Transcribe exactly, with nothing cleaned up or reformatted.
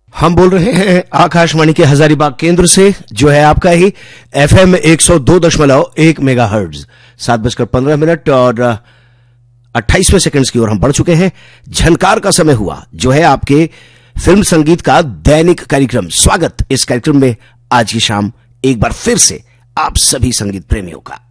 हम बोल रहे हैं आकाशवाणी के हजारीबाग केंद्र से, जो है आपका ही एफएम एक सौ दो दशमलव एक मेगा हर्ट्ज। सात बजकर पंद्रह मिनट और अट्ठाईसवें सेकंड्स की ओर हम बढ़ चुके हैं। झनकार का समय हुआ, जो है आपके फिल्म संगीत का दैनिक कार्यक्रम। स्वागत इस कार्यक्रम में आज की शाम एक बार फिर से आप सभी संगीत प्रेमियों का।